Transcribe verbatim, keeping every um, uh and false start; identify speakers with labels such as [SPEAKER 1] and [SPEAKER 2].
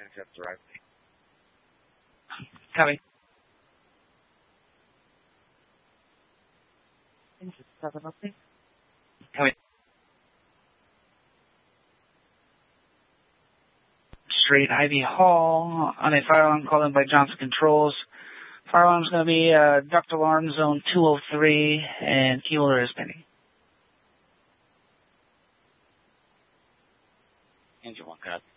[SPEAKER 1] Copy. Copy. Straight Ivy Hall on a fire alarm called in by Johnson Controls. Fire alarm's going to be uh, duct alarm zone two oh three, and key holder is pending.
[SPEAKER 2] Angel one, cut.